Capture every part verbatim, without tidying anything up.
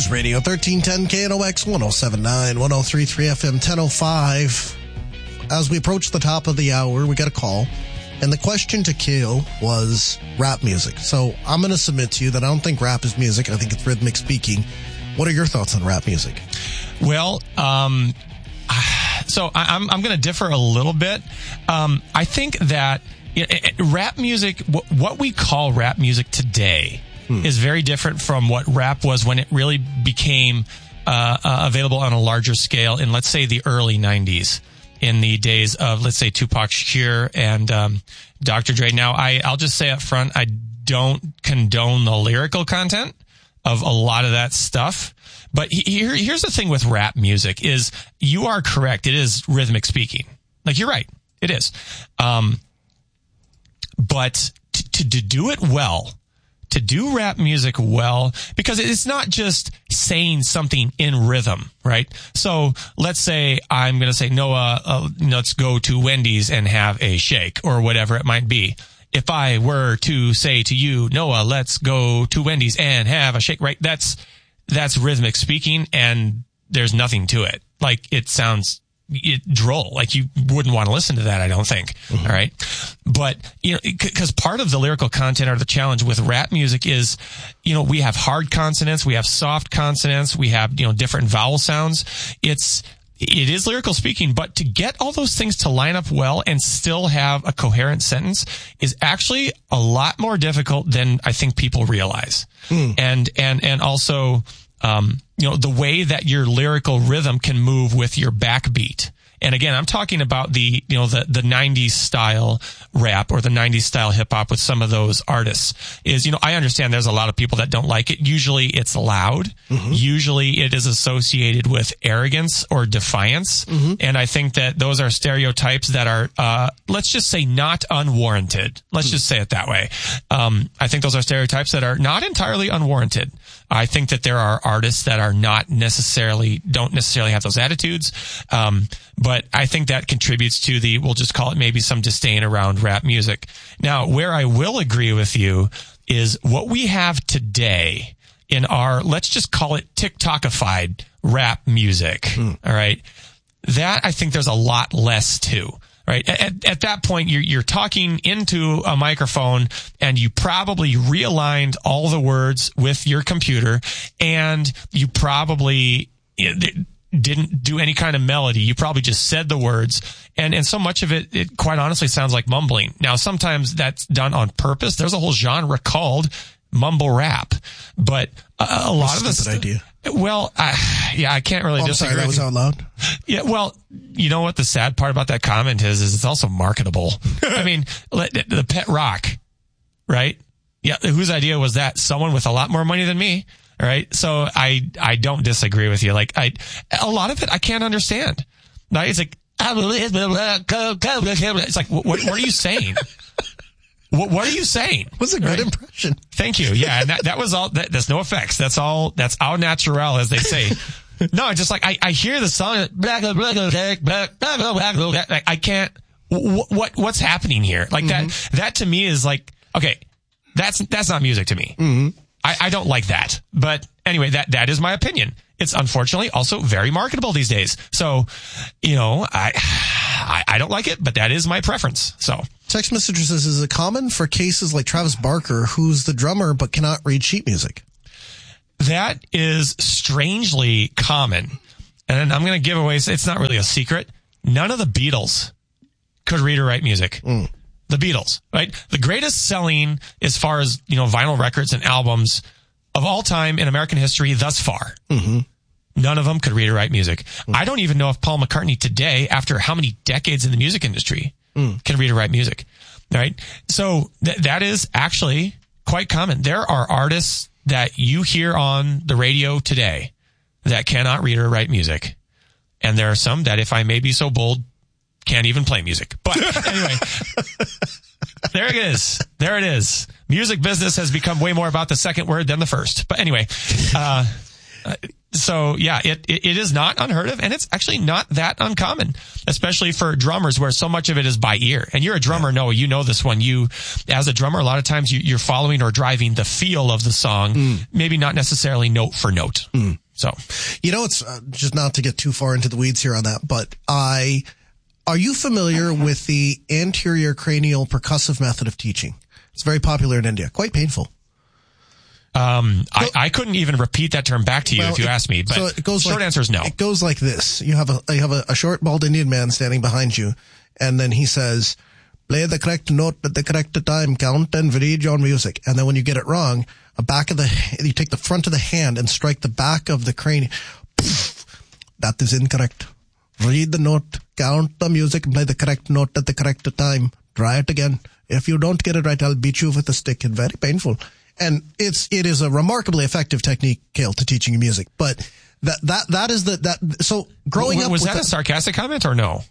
News Radio, thirteen ten K N O X, one oh seven point nine, one oh three point three F M, ten oh five. As we approach the top of the hour, we got a call. And the question to Kale was rap music. So I'm going to submit to you that I don't think rap is music. I think it's rhythmic speaking. What are your thoughts on rap music? Well, um, so I'm, I'm going to differ a little bit. Um, I think that you know, rap music, what we call rap music today, hmm. is very different from what rap was when it really became uh, uh, available on a larger scale in, let's say, the early nineties. In the days of, let's say, Tupac Shakur and um, Doctor Dre. Now, I, I'll just say up front, I don't condone the lyrical content of a lot of that stuff. But here, here's the thing with rap music is you are correct. It is rhythmic speaking. Like, you're right. It is. Um, but to, to, to do it well, to do rap music well, because it's not just saying something in rhythm, right? So let's say I'm going to say, Noah, uh, let's go to Wendy's and have a shake or whatever it might be. If I were to say to you, Noah, let's go to Wendy's and have a shake, right? That's, that's rhythmic speaking and there's nothing to it. Like it sounds It, droll. Like you wouldn't want to listen to that, I don't think. Mm-hmm. All right. But, you know, because part of the lyrical content or the challenge with rap music is, you know, we have hard consonants, we have soft consonants, we have, you know, different vowel sounds. It's, it is lyrical speaking, but to get all those things to line up well and still have a coherent sentence is actually a lot more difficult than I think people realize. Mm. And, and, and also, Um, you know, the way that your lyrical rhythm can move with your backbeat. And again, I'm talking about the, you know, the, the nineties style rap or the nineties style hip hop with some of those artists is, you know, I understand there's a lot of people that don't like it. Usually it's loud. Mm-hmm. Usually it is associated with arrogance or defiance. Mm-hmm. And I think that those are stereotypes that are, uh, let's just say not unwarranted. Let's mm-hmm. just say it that way. Um, I think those are stereotypes that are not entirely unwarranted. I think that there are artists that are not necessarily, don't necessarily have those attitudes. Um, but I think that contributes to the, we'll just call it maybe some disdain around rap music. Now, where I will agree with you is what we have today in our, let's just call it TikTokified rap music. Mm. All right. That I think there's a lot less to. Right. At, at that point, you're, you're talking into a microphone and you probably realigned all the words with your computer and you probably didn't do any kind of melody. You probably just said the words. And, and so much of it, it quite honestly sounds like mumbling. Now, sometimes that's done on purpose. There's a whole genre called mumble rap, but a, a lot of this idea. Well, I, yeah, I can't really oh, disagree. Sorry, that was out loud. Yeah, well, you know what the sad part about that comment is, is it's also marketable. I mean, the Pet Rock, right? Yeah, whose idea was that? Someone with a lot more money than me, right? So I, I don't disagree with you. Like, I, a lot of it I can't understand. Right? It's like, it's like, what, what are you saying? What, what are you saying? It was a good right? impression. Thank you. Yeah. And that, that was all, that, that's no effects. That's all, that's au naturel, as they say. No, just like, I, I hear the song, I can't, what, what, what's happening here? Like mm-hmm. that, that to me is like, okay, that's, that's not music to me. Mm-hmm. I, I don't like that. But anyway, that, that is my opinion. It's unfortunately also very marketable these days. So, you know, I, I, I don't like it, but that is my preference. So. Text messages says, is it common for cases like Travis Barker, who's the drummer but cannot read sheet music? That is strangely common. And I'm going to give away, it's not really a secret. None of the Beatles could read or write music. Mm. The Beatles, right? The greatest selling as far as, you know, vinyl records and albums of all time in American history thus far. Mm-hmm. None of them could read or write music. Mm. I don't even know if Paul McCartney today, after how many decades in the music industry, mm. can read or write music. Right? So th- that is actually quite common. There are artists that you hear on the radio today that cannot read or write music. And there are some that, if I may be so bold, can't even play music. But anyway, there it is. There it is. Music business has become way more about the second word than the first. But anyway, uh, so yeah, it, it, it is not unheard of, and it's actually not that uncommon, especially for drummers where so much of it is by ear. And you're a drummer, yeah. Noah, you know this one. You, as a drummer, a lot of times you, you're following or driving the feel of the song, mm. maybe not necessarily note for note. Mm. So, you know, it's uh, just not to get too far into the weeds here on that, but I, are you familiar with the anterior cranial percussive method of teaching? It's very popular in India. Quite painful. Um, I, I couldn't even repeat that term back to you well, if you it, asked me, but so it goes short like, answer is no. It goes like this. You have a, you have a, a short, bald Indian man standing behind you, and then he says, play the correct note at the correct time, count and read your music. And then when you get it wrong, a back of the, you take the front of the hand and strike the back of the cranium. That is incorrect. Read the note, count the music, play the correct note at the correct time. Try it again. If you don't get it right, I'll beat you with a stick. It's very painful. And it's, it is a remarkably effective technique, Cale, to teaching you music. But that, that, that is the, that, so growing was, up. Was with that a sarcastic comment or no?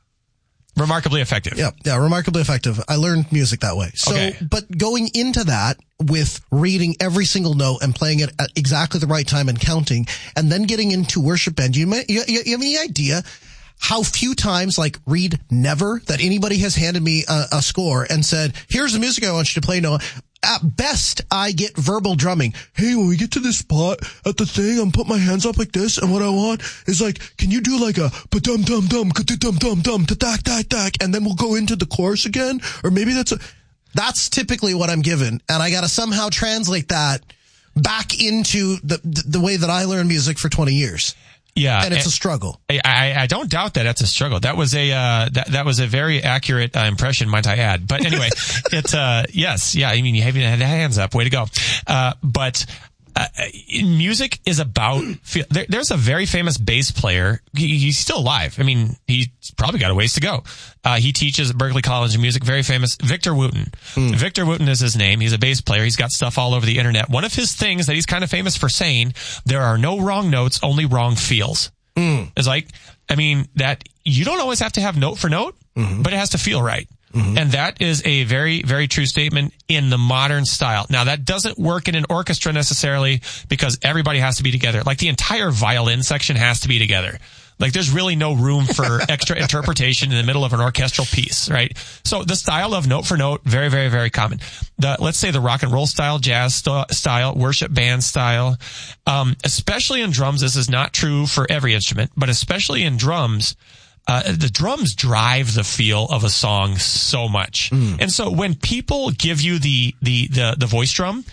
Remarkably effective. Yeah, yeah, remarkably effective. I learned music that way. So, okay. But going into that with reading every single note and playing it at exactly the right time and counting, and then getting into worship band, you, may, you, you have any idea how few times, like read never, that anybody has handed me a, a score and said, here's the music I want you to play, Noah. At best, I get verbal drumming. Hey, when we get to this spot at the thing, I'm put my hands up like this, and what I want is like, can you do like a ba-dum dum dum ka-dum dum dum ta-tak tak tak, and then we'll go into the chorus again? Or maybe that's a, that's typically what I'm given, and I gotta somehow translate that back into the the, the way that I learn music for twenty years. Yeah, and it's a struggle. I, I, I don't doubt that it's a struggle. That was a uh, that that was a very accurate uh, impression, might I add. But anyway, it uh, yes, yeah. I mean, you haven't had the hands up. Way to go. Uh, but uh, music is about. Feel, there, there's a very famous bass player. He, he's still alive. I mean, he's probably got a ways to go. Uh, he teaches at Berklee College of Music. Very famous, Victor Wooten. Mm. Victor Wooten is his name. He's a bass player. He's got stuff all over the internet. One of his things that he's kind of famous for saying: there are no wrong notes, only wrong feels. Mm. It's like, I mean, that you don't always have to have note for note, mm-hmm. but it has to feel right. Mm-hmm. And that is a very, very true statement in the modern style. Now, that doesn't work in an orchestra necessarily because everybody has to be together. Like the entire violin section has to be together. Like there's really no room for extra interpretation in the middle of an orchestral piece, right? So the style of note for note, very, very, very common. The, let's say the rock and roll style, jazz st- style, worship band style, um, especially in drums. This is not true for every instrument, but especially in drums, uh, the drums drive the feel of a song so much. Mm. And so when people give you the, the, the, the voice drum,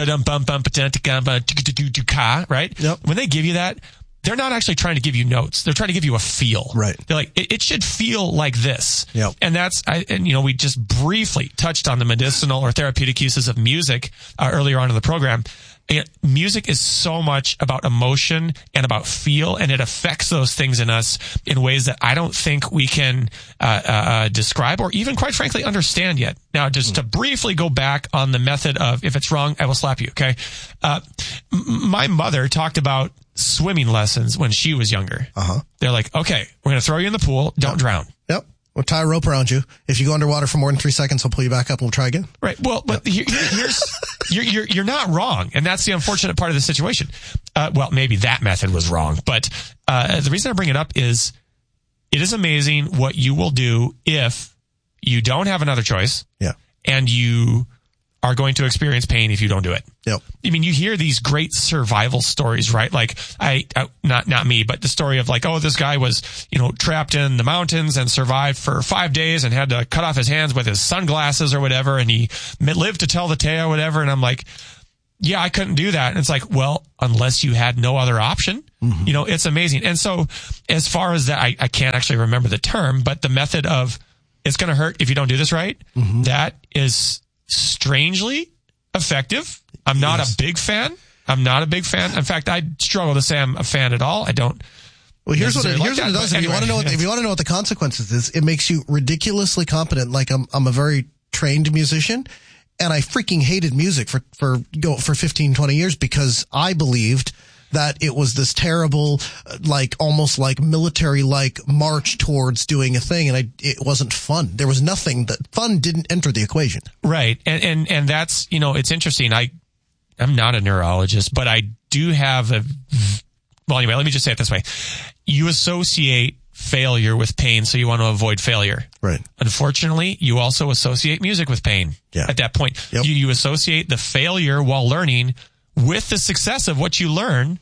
mm-hmm. right? Yep. When they give you that, they're not actually trying to give you notes. They're trying to give you a feel. Right. They're like, it, it should feel like this. Yep. And that's, I, and you know, we just briefly touched on the medicinal or therapeutic uses of music uh, earlier on in the program. And music is so much about emotion and about feel, and it affects those things in us in ways that I don't think we can uh, uh, describe or even, quite frankly, understand yet. Now, just mm. to briefly go back on the method of, if it's wrong, I will slap you, okay? Uh, m- my mother talked about swimming lessons when she was younger. Uh-huh. They're like, okay, we're going to throw you in the pool. Don't yep. drown. Yep. We'll tie a rope around you. If you go underwater for more than three seconds, we'll pull you back up and we'll try again. Right. Well, but yep. here, here's, you're, you're, you're not wrong. And that's the unfortunate part of the situation. Uh, well, maybe that method was wrong, but, uh, the reason I bring it up is it is amazing what you will do if you don't have another choice. Yeah. And you are going to experience pain if you don't do it. Yep. I mean, you hear these great survival stories, right? Like, I, I, not, not me, but the story of like, oh, this guy was, you know, trapped in the mountains and survived for five days and had to cut off his hands with his sunglasses or whatever. And he lived to tell the tale or whatever. And I'm like, yeah, I couldn't do that. And it's like, well, unless you had no other option, mm-hmm. you know, it's amazing. And so as far as that, I, I can't actually remember the term, but the method of it's going to hurt if you don't do this right, mm-hmm. that is strangely effective. I'm not yes. a big fan. I'm not a big fan. In fact, I struggle to say I'm a fan at all. I don't. Well, here's what it, like here's that, what it does. If anyway. you want to know, what, if you want to know what the consequences is, it makes you ridiculously competent. Like I'm, I'm a very trained musician, and I freaking hated music for for go for fifteen, twenty years because I believed that it was this terrible, like almost like military-like march towards doing a thing, and I, it wasn't fun. There was nothing that fun didn't enter the equation. Right, and and and that's, you know, it's interesting. I I'm not a neurologist, but I do have a. Well, anyway, let me just say it this way: you associate failure with pain, so you want to avoid failure. Right. Unfortunately, you also associate music with pain. Yeah. At that point, yep. you you associate the failure while learning with the success of what you learn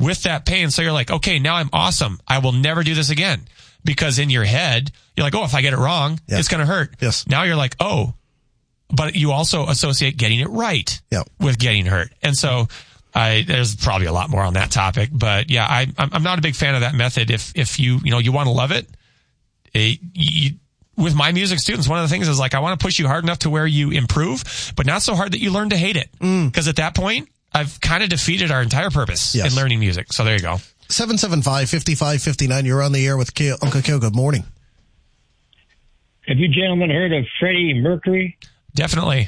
with that pain. So you're like, okay, now I'm awesome. I will never do this again. Because in your head, you're like, oh, if I get it wrong, yeah. it's going to hurt. Yes. Now you're like, oh, but you also associate getting it right yeah. with getting hurt. And so I, there's probably a lot more on that topic, but yeah, I, I'm not a big fan of that method. If, if you, you know, you want to love it, it you, with my music students, one of the things is like, I want to push you hard enough to where you improve, but not so hard that you learn to hate it. Mm. Cause at that point, I've kind of defeated our entire purpose yes. in learning music. So there you go. seven seven five, five five five nine. You're on the air with Kale, Uncle Kale. Good morning. Have you gentlemen heard of Freddie Mercury? Definitely.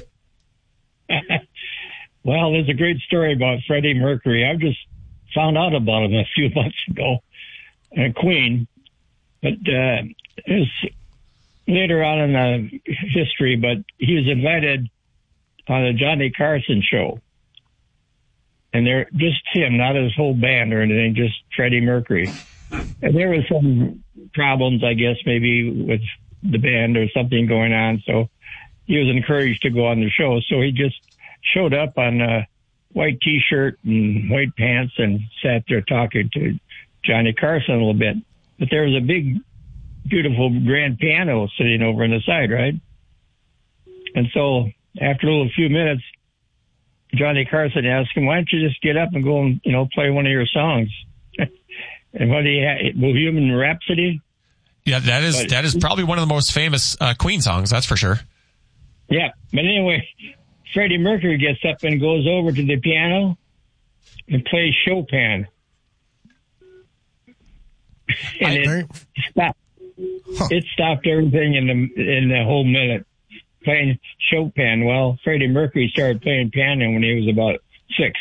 Well, there's a great story about Freddie Mercury. I just found out about him a few months ago, and Queen. But uh, it was later on in the history, but he was invited on the Johnny Carson show. And they're just him, not his whole band or anything, just Freddie Mercury. And there was some problems, I guess, maybe with the band or something going on. So he was encouraged to go on the show. So he just showed up on a white T-shirt and white pants and sat there talking to Johnny Carson a little bit. But there was a big, beautiful grand piano sitting over on the side, right? And so after a little few minutes, Johnny Carson asked him, why don't you just get up and go and, you know, play one of your songs? And what he had, Bohemian Rhapsody? Yeah, that is but, that is probably one of the most famous uh, Queen songs, that's for sure. Yeah, but anyway, Freddie Mercury gets up and goes over to the piano and plays Chopin. And I, it stopped. Huh. It stopped everything in the in the whole minute. Playing Chopin. Well, Freddie Mercury started playing piano when he was about six.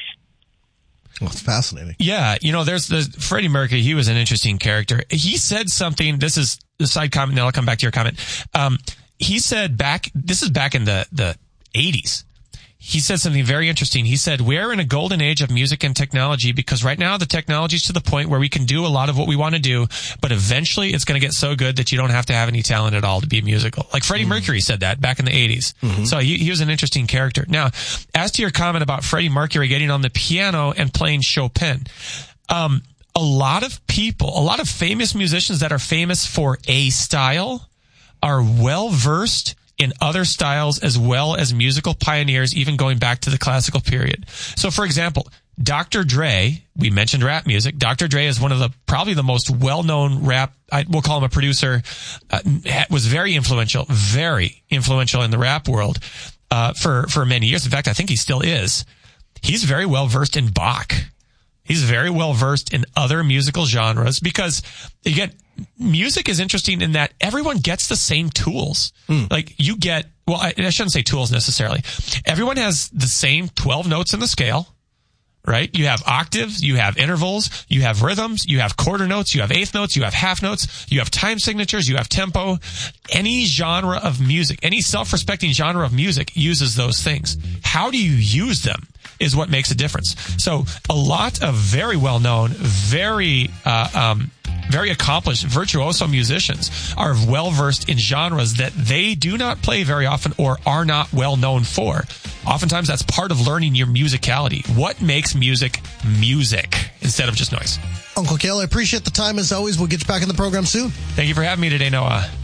Well, it's fascinating. Yeah, you know, there's the Freddie Mercury. He was an interesting character. He said something. This is the side comment. Now I'll come back to your comment. Um, he said back. This is back in the the eighties. He said something very interesting. He said, we're in a golden age of music and technology because right now the technology is to the point where we can do a lot of what we want to do, but eventually it's going to get so good that you don't have to have any talent at all to be musical. Like Freddie mm-hmm. Mercury said that back in the eighties. Mm-hmm. So he, he was an interesting character. Now, as to your comment about Freddie Mercury getting on the piano and playing Chopin, um, a lot of people, a lot of famous musicians that are famous for a style are well versed in other styles as well as musical pioneers, even going back to the classical period. So, for example, Doctor Dre, we mentioned rap music. Doctor Dre is one of the, probably the most well-known rap, I, we'll call him a producer, uh, was very influential, very influential in the rap world, uh, for, for many years. In fact, I think he still is. He's very well versed in Bach. He's very well versed in other musical genres because, again, music is interesting in that everyone gets the same tools. Mm. Like you get, well, I, I shouldn't say tools necessarily. Everyone has the same twelve notes in the scale, right? You have octaves, you have intervals, you have rhythms, you have quarter notes, you have eighth notes, you have half notes, you have time signatures, you have tempo. Any genre of music, any self-respecting genre of music uses those things. How do you use them is what makes a difference. So a lot of very well-known, very, uh, um, very accomplished virtuoso musicians are well-versed in genres that they do not play very often or are not well known for. Oftentimes that's part of learning your musicality. What makes music music instead of just noise? Uncle Kale, I appreciate the time as always. We'll get you back in the program soon. Thank you for having me today, Noah.